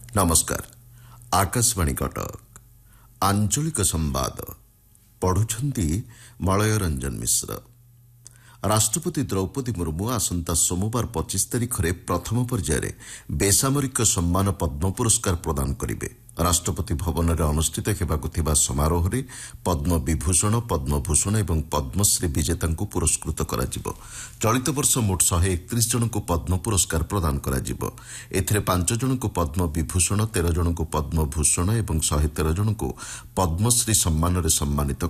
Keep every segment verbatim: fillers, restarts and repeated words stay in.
नमस्कार। आकाशवाणी कटक आंचलिक संवाद पढ़ुछंती मलय रंजन मिश्र। राष्ट्रपति द्रौपदी मुर्मू आसंता सोमवार पच्चीस तारिख में प्रथम पर्यायर बेसामरिक सम्मान पद्म पुरस्कार प्रदान करेंगे। राष्ट्रपति भवन में अनुष्ठित होगा समारोह में पद्म विभूषण पद्मभूषण और पद्मश्री विजेता पुरस्कृत कर चलित वर्ष मोट शहे एकतीस जन को पद्म पुरस्कार प्रदान कर पांच जन को पद्म विभूषण तेरह जन को पद्मभूषण और शहे तेरह जन को पद्मश्री सम्मान में सम्मानित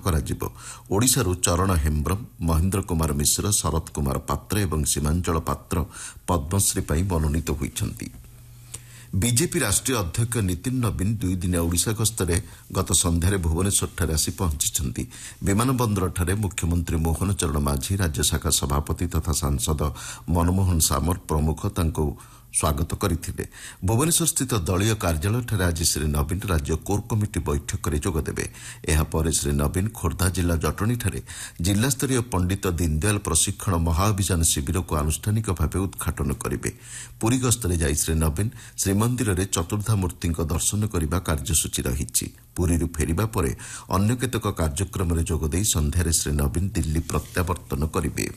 कर चरण हेम्ब्रम महेन्द्र कुमार मिश्र शरत कुमार पात्र और सीमांचल पात्र पद्मश्री मनोनीत होती। बीजेपी राष्ट्रीय अध्यक्ष नितिन नवीन दुई दिन ओडिशा गस्तरे गत संध्यारे भुवनेश्वर आसी पहुंची। विमान बंदर मुख्यमंत्री मोहन चरण माझी राज्यशाखा सभापति तथा सांसद मनमोहन सामर प्रमुख तांको स्वागत करथिले। भुवनेश्वर स्थित दलीय कार्यालय आज श्री नवीन राज्य कोर कमिटी बैठक में जोगदेवे। एहापर श्री नवीन खोर्धा जिला जटणी जिलास्तरीय पंडित दीनदयाल प्रशिक्षण महाअभियान शिविर को आनुष्ठानिक भाव उद्घाटन करेंगे। पुरी गस्तरे जाई श्री नवीन श्रीमंदिर में चतुर्धामूर्ति दर्शन करने कार्यसूची रही। पुरी फेरिबा परे अन्य केतक कार्यक्रम में जोगदे संध्यारे श्री नवीन दिल्ली प्रत्यावर्तन करेंगे।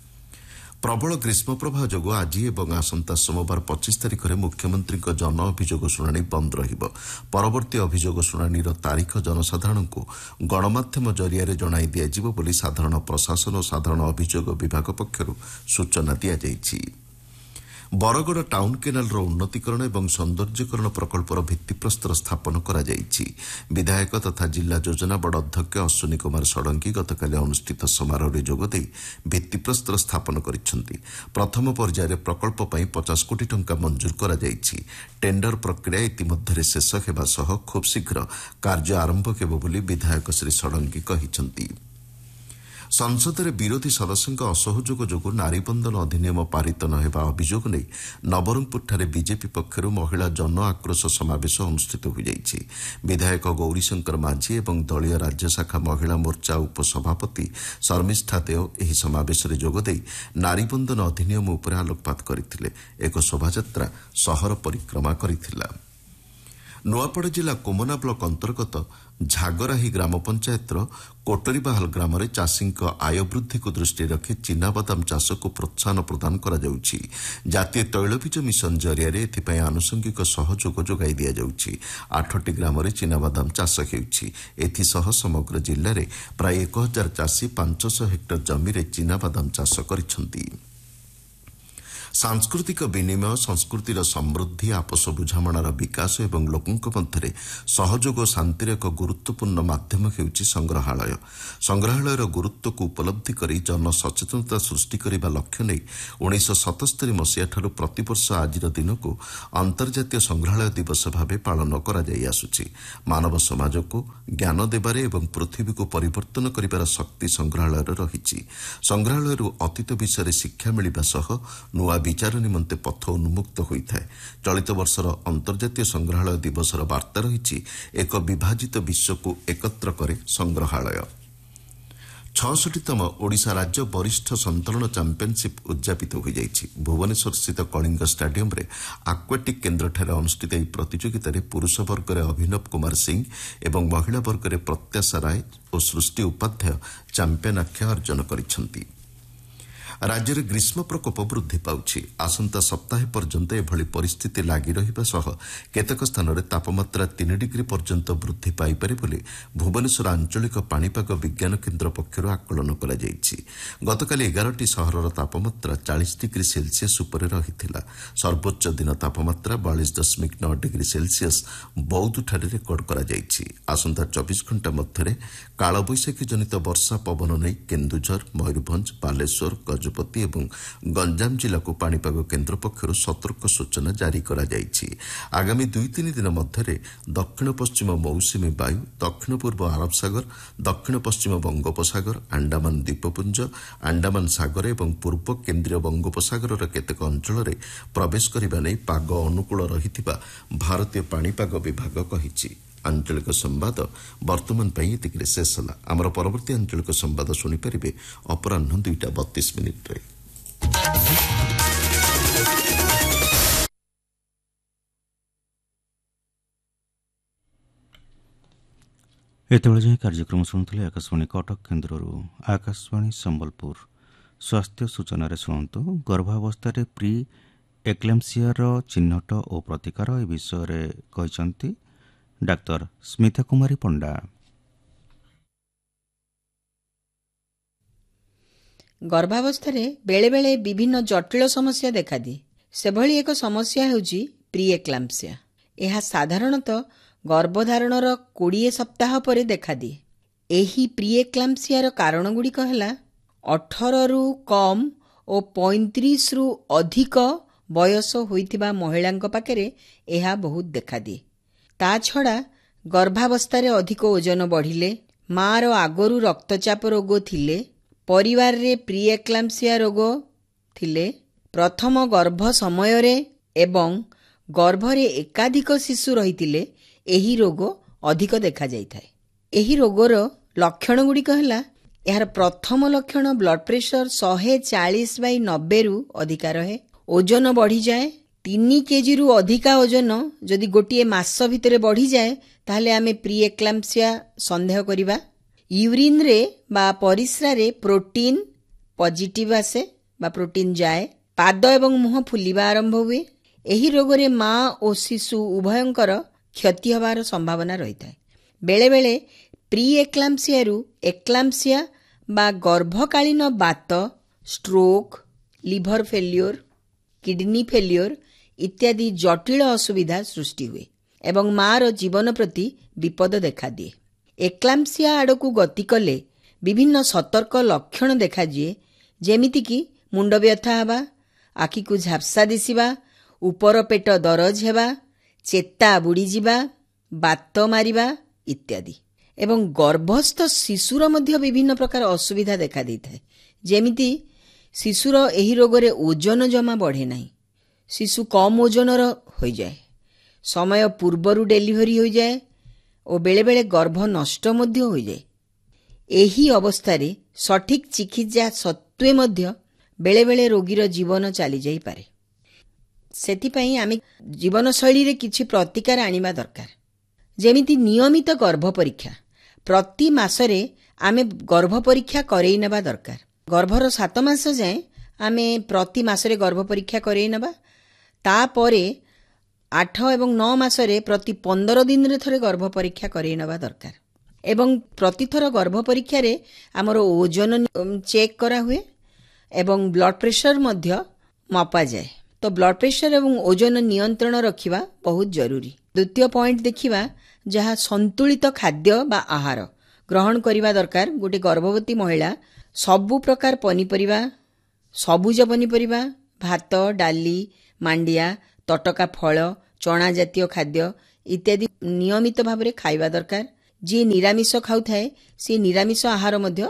प्रबल ग्रीष्म प्रवाह जोग आज और आसंता सोमवार पच्चीस तारिख में मुख्यमंत्री जन अभियोग शुणाणी बंद रहिबो। परवर्ती अभियोग शुणाणी तारीख जनसाधारण को गणमाध्यम जरिया जणाई दियाजिबो बोली साधारण प्रशासन और साधारण अभियोग विभाग पक्षरु सूचना दिया जायछि। बरगड़ टाउन केनाल उन्नतीकरण और सौंदर्यकरण प्रकल्पर भित्तिप्रस्तर स्थापन करा जायछि। विधायक तथा जिला योजना बोर्ड अध्यक्ष अश्विनी कुमार षडंगी गतकाली अनुष्ठित समारोह में जोगदे भित्तिप्रस्तर स्थापन करिसेंति। प्रथम पर्यायर प्रकल्प पई पचास कोटी टंका मंजूर करा जायछि। टेंडर प्रक्रिया इतिमध्ये शेष हेबा सह खूब शीघ्र कार्य आरंभ हेबो बोली विधायक श्री षडंगी कहिसेंति। संसद में विरोधी सदस्यों असहयोग जो नारी बंधन अधिनियम पारित न होगा अभियोग नहीं नवरंगपुर बीजेपी पक्षर महिला जन आक्रोश समावेश अनुष्ठित हो जाइछि। विधायक गौरीशंकर माझी और दलीय राज्य शाखा महिला मोर्चा उपसभापति शर्मिष्ठा देव यह समावेश में जोगदे नारी बंधन अधिनियम उपर आलोकपात करथिले। एक शोभायात्रा सहर परिक्रमा करथिला। नुआपड़ा जिला कोमना ब्लॉक अंतर्गत झागराही ग्राम पंचायतर कोटरीबाहाल ग्राम चाषी आय वृद्धि को दृष्टि रखी चिनाबादाम चाष को प्रोत्साहन प्रदान करा जाउछि। जातीय तैलबीज मिशन जरिया एथिपाई आनुषंगिक सहयोग जोगाई दिया जाउछि। आठटी ग्राम चिनाबादाम चाष हेउछि। एथिसह समग्र जिले में प्राय एक हजार चाषी पांच सौ हेक्टर जमी चिनाबादाम चाष करिसेंति। सांस्कृतिक विनिमय संस्कृतिर समृद्धि आपस बुझामणार विकास एवं लोकों मध्य सहयोग और शांतिर एक गुरुत्वपूर्ण माध्यम हेउछि संग्रहालय। संग्रहालयर गुरुत्व को उपलब्धि करी जन सचेतनता सृष्टि करने लक्ष्य नहीं उन्नीस सतस्तरी मसीहा ठारू प्रतिवर्ष आज दिन को अंतर्जातीय संग्रहालय दिवस भाव पालन कर मानव समाज को ज्ञान देबारे एवं पृथ्वी को परिवर्तन करिबार शक्ति संग्रहालय रही। संग्रहालय अतीत विषय शिक्षा मिलवा सह नुआ विचार निमंते पथ उन्मुक्त होता है। चलित वर्षर अंतर्जातीय संग्रहालय दिवसर वार्ता रही एक विभाजित विश्व को एकत्र करे संग्रहालय। छठसठीतम ओडिशा राज्य वरिष्ठ संतरण चैंपियनशिप उद्यापित हो जाइछि। भुवनेश्वर स्थित कलिंग स्टाडियम रे आक्वाटिक केन्द्र ठारे अनुष्ठित ଏହି प्रतियोगिताରେ पुरुष वर्गरे अभिनव कुमार सिंह एवं महिला वर्गरे प्रत्याशा राय और सृष्टि उपाध्याय चैंपियन आख्या अर्जन करिसेंति। राज्य में ग्रीष्म प्रकोप वृद्धि पाउछि। आसंता सप्ताह पर्यंत एभली परिस्थिति लागी रहिबा सह केतक स्थान में तापमात्रा तीन डिग्री पर्यंत वृद्धि पाइपारे बोली भुवनेश्वर आंचलिक पाणीपाग विज्ञान केन्द्र पक्षर आकलन करा जायछि। गतकाली एगारटी सहरर तापमात्रा चालीस डिग्री सेल्सियस उपर रहिथिला। सर्वोच्च दिन तापमात्रा बयालीस दशमिक नौ डिग्री सेल्सियस बौद्धଠାରେ रेकर्ड करा जायछि। आसंता चौबीस घंटा मध्य कालबैशाखी जनित वर्षा पवन नहीं केन्दुझर मयूरभंज बालेश्वर गजपति एवं गंजाम जिला को पाणीपाग केन्द्र पक्षर सतर्क सूचना जारी करा जायछि। आगामी दुई तीन दिन मध्य दक्षिण पश्चिम मौसुमी वायु दक्षिण पूर्व अरब सागर दक्षिण पश्चिम बंगोपसागर अंडमान द्वीपपुंज अंडमान सागर एवं पूर्व केन्द्रीय बंगोपसागर केतेक अंचल में प्रवेश करने नहीं पाग अनुकूल रहिथिबा भारतीय पाणीपाग विभाग कहिछि। आंचलिक संवाद वर्तमान एतिकरे शेष होला। आमर परवर्ती आंचलिक संवाद शुणिपारे अपराह दुईटा बत्तीस मिनिट्रे। ଏତେବେଳେ ଯାଏଁ କାର୍ଯ୍ୟକ୍ରମ ଶୁଣୁଥିଲେ ଆକାଶବାଣୀ କଟକ କେନ୍ଦ୍ରରୁ। ଆକାଶବାଣୀ ସମ୍ବଲପୁର ସ୍ୱାସ୍ଥ୍ୟ ସୂଚନାରେ ଶୁଣନ୍ତୁ, ଗର୍ଭାବସ୍ଥାରେ ପ୍ରି ଏକ୍ଲେମ୍ସିଆର ଚିହ୍ନଟ ଓ ପ୍ରତିକାର ଏ ବିଷୟରେ କହିଛନ୍ତି ଡାକ୍ତର ସ୍ମିତା କୁମାରୀ ପଣ୍ଡା। ଗର୍ଭାବସ୍ଥାରେ ବେଳେବେଳେ ବିଭିନ୍ନ ଜଟିଳ ସମସ୍ୟା ଦେଖାଦିଏ। ସେଭଳି ଏକ ସମସ୍ୟା ହେଉଛି ପ୍ରି ଏକ୍ଲାମ୍ପସିଆ। ଏହା ସାଧାରଣତଃ ଗର୍ଭଧାରଣର କୋଡ଼ିଏ ସପ୍ତାହ ପରେ ଦେଖାଦିଏ। ଏହି ପ୍ରି ଏକ୍ଲାମ୍ପସିଆର କାରଣଗୁଡ଼ିକ ହେଲା ଅଠରରୁ କମ୍ ଓ ପଇଁତିରିଶରୁ ଅଧିକ ବୟସ ହୋଇଥିବା ମହିଳାଙ୍କ ପାଖରେ ଏହା ବହୁତ ଦେଖାଦିଏ। ତା ଛଡ଼ା ଗର୍ଭାବସ୍ଥାରେ ଅଧିକ ଓଜନ ବଢ଼ିଲେ, ମା'ର ଆଗରୁ ରକ୍ତଚାପ ରୋଗ ଥିଲେ, ପରିବାରରେ ପ୍ରି ଏକ୍ଲାମ୍ପସିଆ ରୋଗ ଥିଲେ, ପ୍ରଥମ ଗର୍ଭ ସମୟରେ ଏବଂ ଗର୍ଭରେ ଏକାଧିକ ଶିଶୁ ରହିଥିଲେ ଏହି ରୋଗ ଅଧିକ ଦେଖାଯାଇଥାଏ। ଏହି ରୋଗର ଲକ୍ଷଣଗୁଡ଼ିକ ହେଲା, ଏହାର ପ୍ରଥମ ଲକ୍ଷଣ ବ୍ଲଡ୍ ପ୍ରେସର ଶହେ ଚାଳିଶ ବାଇ ନବେରୁ ଅଧିକା ରହେ, ଓଜନ ବଢ଼ିଯାଏ। ତିନି କେଜିରୁ ଅଧିକା ଓଜନ ଯଦି ଗୋଟିଏ ମାସ ଭିତରେ ବଢ଼ିଯାଏ ତାହେଲେ ଆମେ ପ୍ରି ଏକ୍ଲାମ୍ପସିଆ ସନ୍ଦେହ କରିବା। ୟୁରିନ୍ରେ ବା ପରିସ୍ରାରେ ପ୍ରୋଟିନ୍ ପଜିଟିଭ୍ ଆସେ ବା ପ୍ରୋଟିନ୍ ଯାଏ। ପାଦ ଏବଂ ମୁହଁ ଫୁଲିବା ଆରମ୍ଭ ହୁଏ। ଏହି ରୋଗରେ ମା ଓ ଶିଶୁ ଉଭୟଙ୍କର କ୍ଷତି ହେବାର ସମ୍ଭାବନା ରହିଥାଏ। ବେଳେବେଳେ ପ୍ରି ଏକ୍ଲାମ୍ପସିଆରୁ ଏକ୍ଲାମ୍ପସିଆ ବା ଗର୍ଭକାଳୀନ ବାତ, stroke, liver failure, kidney failure ଇତ୍ୟାଦି ଜଟିଳ ଅସୁବିଧା ସୃଷ୍ଟି ହୁଏ ଏବଂ ମା'ର ଜୀବନ ପ୍ରତି ବିପଦ ଦେଖାଦିଏ। ଏକ୍ଲାମ୍ପସିଆ ଆଡ଼କୁ ଗତି କଲେ ବିଭିନ୍ନ ସତର୍କ ଲକ୍ଷଣ ଦେଖାଦିଏ, ଯେମିତିକି ମୁଣ୍ଡ ବ୍ୟଥା ହେବା, ଆଖିକୁ ଝାପ୍ସା ଦିଶିବା, ଉପର ପେଟ ଦରଜ ହେବା, ଚେତା ବୁଡ଼ିଯିବା, ବାତ ମାରିବା ଇତ୍ୟାଦି। ଏବଂ ଗର୍ଭସ୍ଥ ଶିଶୁର ମଧ୍ୟ ବିଭିନ୍ନ ପ୍ରକାର ଅସୁବିଧା ଦେଖାଦେଇଥାଏ, ଯେମିତି ଶିଶୁର ଏହି ରୋଗରେ ଓଜନ ଜମା ବଢ଼େ ନାହିଁ, ଶିଶୁ କମ୍ ଓଜନର ହୋଇଯାଏ, ସମୟ ପୂର୍ବରୁ ଡେଲିଭରି ହୋଇଯାଏ ଓ ବେଳେବେଳେ ଗର୍ଭ ନଷ୍ଟ ମଧ୍ୟ ହୋଇଯାଏ। ଏହି ଅବସ୍ଥାରେ ସଠିକ୍ ଚିକିତ୍ସା ସତ୍ତ୍ୱେ ମଧ୍ୟ ବେଳେବେଳେ ରୋଗୀର ଜୀବନ ଚାଲିଯାଇପାରେ। ସେଥିପାଇଁ ଆମେ ଜୀବନଶୈଳୀରେ କିଛି ପ୍ରତିକାର ଆଣିବା ଦରକାର, ଯେମିତି ନିୟମିତ ଗର୍ଭ ପରୀକ୍ଷା। ପ୍ରତି ମାସରେ ଆମେ ଗର୍ଭ ପରୀକ୍ଷା କରେଇ ନେବା ଦରକାର। ଗର୍ଭର ସାତ ମାସ ଯାଏଁ ଆମେ ପ୍ରତି ମାସରେ ଗର୍ଭ ପରୀକ୍ଷା କରେଇ ନେବା। ତାପରେ ଆଠ ଏବଂ ନଅ ମାସରେ ପ୍ରତି ପନ୍ଦର ଦିନରେ ଥରେ ଗର୍ଭ ପରୀକ୍ଷା କରେଇ ନେବା ଦରକାର। ଏବଂ ପ୍ରତିଥର ଗର୍ଭ ପରୀକ୍ଷାରେ ଆମର ଓଜନ ଚେକ୍ କରାହୁଏ ଏବଂ ବ୍ଲଡ୍ ପ୍ରେସର ମଧ୍ୟ ମପାଯାଏ। ତ ବ୍ଲଡ୍ ପ୍ରେସର ଏବଂ ଓଜନ ନିୟନ୍ତ୍ରଣ ରଖିବା ବହୁତ ଜରୁରୀ। ଦ୍ୱିତୀୟ ପଏଣ୍ଟ ଦେଖିବା, ଯାହା ସନ୍ତୁଳିତ ଖାଦ୍ୟ ବା ଆହାର ଗ୍ରହଣ କରିବା ଦରକାର। ଗୋଟେ ଗର୍ଭବତୀ ମହିଳା ସବୁ ପ୍ରକାର ପନିପରିବା, ସବୁଜ ପନିପରିବା, ଭାତ, ଡାଲି, ମାଣ୍ଡିଆ, ତଟକା ଫଳ, ଚଣା ଜାତୀୟ ଖାଦ୍ୟ ଇତ୍ୟାଦି ନିୟମିତ ଭାବରେ ଖାଇବା ଦରକାର। ଯିଏ ନିରାମିଷ ଖାଉଥାଏ ସେ ନିରାମିଷ ଆହାର ମଧ୍ୟ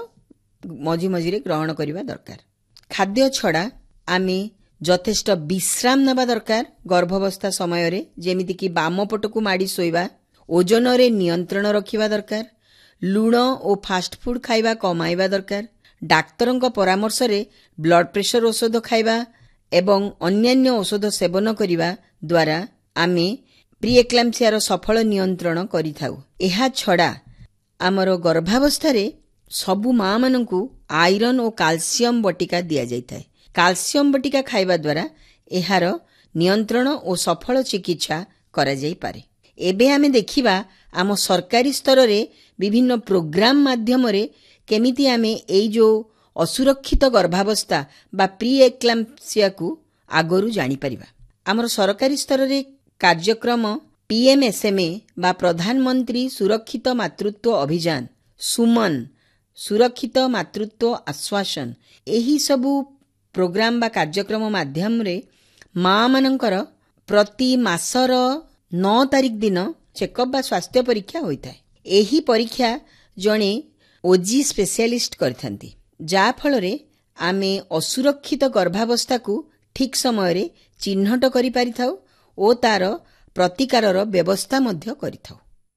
ମଝି ମଝିରେ ଗ୍ରହଣ କରିବା ଦରକାର। ଖାଦ୍ୟ ଛଡ଼ା ଆମେ ଯଥେଷ୍ଟ ବିଶ୍ରାମ ନେବା ଦରକାର ଗର୍ଭାବସ୍ଥା ସମୟରେ, ଯେମିତିକି ବାମ ପଟକୁ ମାଡ଼ି ଶୋଇବା, ଓଜନରେ ନିୟନ୍ତ୍ରଣ ରଖିବା ଦରକାର, ଲୁଣ ଓ ଫାଷ୍ଟଫୁଡ୍ ଖାଇବା କମାଇବା ଦରକାର, ଡାକ୍ତରଙ୍କ ପରାମର୍ଶରେ ବ୍ଲଡ୍ ପ୍ରେସର ଔଷଧ ଖାଇବା ଏବଂ ଅନ୍ୟାନ୍ୟ ଔଷଧ ସେବନ କରିବା ଦ୍ୱାରା ଆମେ ପ୍ରି ଏକ୍ଲାମ୍ପସିଆର ସଫଳ ନିୟନ୍ତ୍ରଣ କରିଥାଉ। ଏହା ଛଡ଼ା ଆମର ଗର୍ଭାବସ୍ଥାରେ ସବୁ ମା'ମାନଙ୍କୁ ଆଇରନ୍ ଓ କାଲସିୟମ ବଟିକା ଦିଆଯାଇଥାଏ। କାଲସିୟମ ବଟିକା ଖାଇବା ଦ୍ୱାରା ଏହାର ନିୟନ୍ତ୍ରଣ ଓ ସଫଳ ଚିକିତ୍ସା କରାଯାଇପାରେ। ଏବେ ଆମେ ଦେଖିବା ଆମ ସରକାରୀ ସ୍ତରରେ ବିଭିନ୍ନ ପ୍ରୋଗ୍ରାମ ମାଧ୍ୟମରେ କେମିତି ଆମେ ଏଇ ଯେଉଁ ଅସୁରକ୍ଷିତ ଗର୍ଭାବସ୍ଥା ବା ପ୍ରି ଏକ୍ଲାମ୍ପସିଆକୁ ଆଗରୁ ଜାଣିପାରିବା। ଆମର ସରକାରୀ ସ୍ତରରେ କାର୍ଯ୍ୟକ୍ରମ ପିଏମ୍ଏସ୍ଏମ୍ଏ ବା ପ୍ରଧାନମନ୍ତ୍ରୀ ସୁରକ୍ଷିତ ମାତୃତ୍ୱ ଅଭିଯାନ, ସୁମନ ସୁରକ୍ଷିତ ମାତୃତ୍ୱ ଆଶ୍ୱାସନ, ଏହି ସବୁ ପ୍ରୋଗ୍ରାମ ବା କାର୍ଯ୍ୟକ୍ରମ ମାଧ୍ୟମରେ ମା'ମାନଙ୍କର ପ୍ରତି ମାସର ନଅ ତାରିଖ ଦିନ ଚେକଅପ୍ ବା ସ୍ୱାସ୍ଥ୍ୟ ପରୀକ୍ଷା ହୋଇଥାଏ। ଏହି ପରୀକ୍ଷା ଜଣେ ଓଜି ସ୍ପେଶିଆଲିଷ୍ଟ କରିଥାନ୍ତି, ଯାହାଫଳରେ ଆମେ ଅସୁରକ୍ଷିତ ଗର୍ଭାବସ୍ଥାକୁ ଠିକ୍ ସମୟରେ ଚିହ୍ନଟ କରିପାରିଥାଉ ଓ ତାର ପ୍ରତିକାରର ବ୍ୟବସ୍ଥା ମଧ୍ୟ କରିଥାଉ।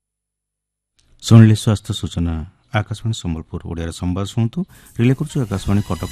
ଶୁଣିଲେ ସ୍ୱାସ୍ଥ୍ୟ ସୂଚନା। ଆକାଶବାଣୀ ସମ୍ବଲପୁର ଓଡ଼ିଆରେ ସମ୍ବାଦ ଶୁଣନ୍ତୁ। ରିଲେ କରୁଛୁ ଆକାଶବାଣୀ କଟକ।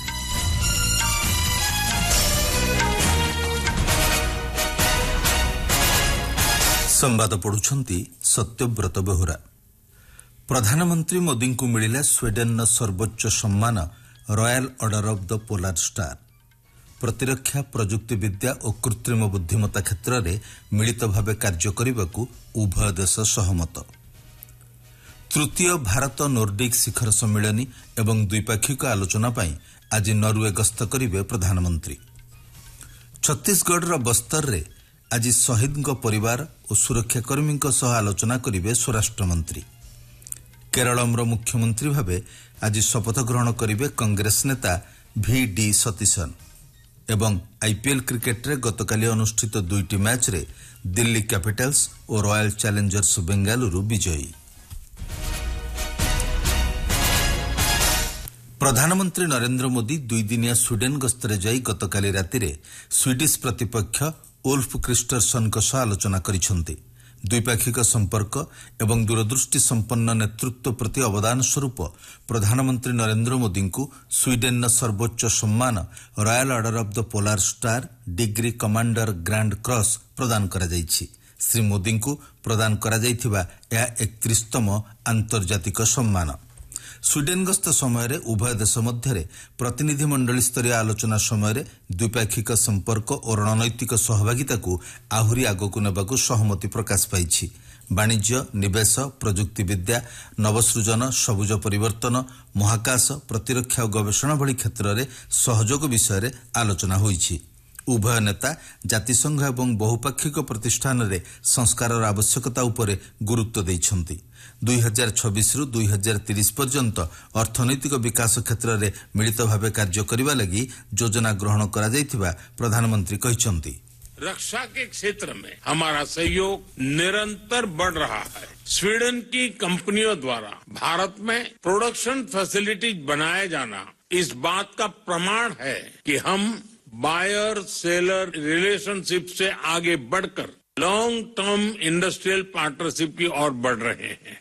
ସମ୍ବାଦ ପଢୁଛନ୍ତି ସତ୍ୟବ୍ରତ ବେହୁରା। प्रधानमंत्री मोदी को मिलिला स्वीडेन सर्वोच्च सम्मान royal order of the polar star. प्रतिरक्षा प्रजुक्ति विद्या और कृत्रिम बुद्धिमत्ता क्षेत्र में मिलित भाव कार्य करने को उभय देश सहमत। तृतीय भारत नोर्डिक शिखर सम्मेलनी एवं द्विपाक्षिक आलोचना पाई आज नॉर्वे गस्त करिवे प्रधानमंत्री। छत्तीसगढ़ बस्तर रे आज शहीद परिवार और सुरक्षाकर्मी आलोचना करिवे स्वराष्ट्र मंत्री। केरलम मुख्यमंत्री भावे आज शपथ ग्रहण करिवे कांग्रेस नेता भि डी सतीशन। एवं आईपीएल क्रिकेट रे गतकाली अनुष्ठित दुईटी मैच रे दिल्ली कैपिटल्स और रॉयल चैलेंजर्स बेंगालुरु विजयी। प्रधानमंत्री नरेंद्र मोदी दुई दिनिया स्वीडेन गस्तरे जाई गतकाली रातिरे स्वीडिश प्रतिपक्ष उल्फ क्रिस्टरसन सह आलोचना करिसंती। द्विपाक्षिक संपर्क एवं दूरदृष्टि संपन्न नेतृत्व प्रति अवदान स्वरूप प्रधानमंत्री नरेंद्र मोदी को स्वीडेन सर्वोच्च सम्मान royal order of the polar star degree commander grand cross प्रदान करा जायछि। श्री मोदी को प्रदान करा जायथिबा यह एकतीसतम आंतर्जातिक सम्मान। स्वीडेन गस्त समय उभय देश मध्य प्रतिनिधि मंडल स्तरीय आलोचना समय द्विपाक्षिक संपर्क और रणनैतिक सहभागिता को आहुरी आगक नेबाकू सहमति प्रकाश पाई। वाणिज्य निवेश प्रजुक्ति विद्या नवसृजन सबुज परिवर्तन महाकाश प्रतिरक्षा और गवेषणा भली क्षेत्र में सहयोग विषय आलोचना होईछि। उभय नेता जातिसंघ एवं बहुपाक्षिक प्रतिष्ठान रे संस्कार आवश्यकता उपरे गुरुत्व दैछंती। दुई हजार छब्बीस रु दुई हजार तीस पर्यंत अर्थनैतिक विकास क्षेत्र में मिलित भाव कार्य करने लगी योजना ग्रहण करा जायथिबा प्रधानमंत्री कहिसंती। रक्षा के क्षेत्र में हमारा सहयोग निरंतर बढ़ रहा है। स्वीडन की कंपनियों द्वारा भारत में प्रोडक्शन फैसिलिटीज बनाया जाना इस बात का प्रमाण है कि हम बायर सेलर रिलेशनशिप से आगे बढ़कर लॉन्ग टर्म इंडस्ट्रियल पार्टनरशिप की ओर बढ़ रहे हैं।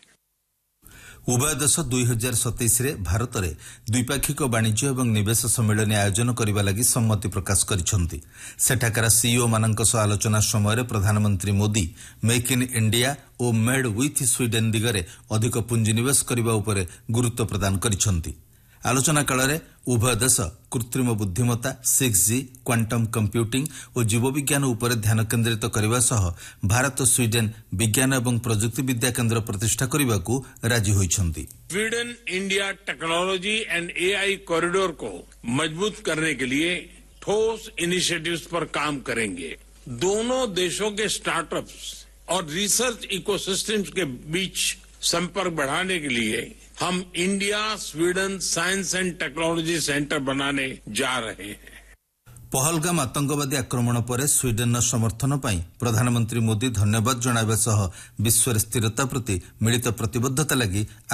उभय देश दुई हजार सतैश भारत में द्विपाक्षिक वाणिज्य एवं निवेश सम्मेलन आयोजन करने लगी सम्मति प्रकाश करिसंती। सेठाकार सीईओ मानक सह आलोचना समय प्रधानमंत्री मोदी मेक इन इंडिया और मेड विथ स्वीडेन दिगरे अधिक पुंजीनिवेश करने उपरे गुरुत्व प्रदान करिसंती। आलोचना काल में उभय देश कृत्रिम बुद्धिमत्ता सिक्स जी क्वांटम कंप्यूटिंग और जीवविज्ञान उपर ध्यान केन्द्रित करने सह भारत स्वीडेन विज्ञान एवं प्रजुक्ति विद्या केन्द्र प्रतिष्ठा करने को राजी होइछंती। Sweden India technology and AI corridor को मजबूत करने के लिए ठोस इनिशिएटिव्स पर काम करेंगे। दोनों देशों के स्टार्टअप्स और रिसर्च इकोसिस्टम्स के बीच संपर्क बढ़ाने के लिए हम India Sweden science and technology centre बनाने जा रहे हैं। पहलगाम आतंकवादी आक्रमण पर स्वीडेन समर्थन पाई प्रधानमंत्री मोदी धन्यवाद जणाइबा सह विश्व स्थिरता प्रति मिलित प्रतिबद्धता लगी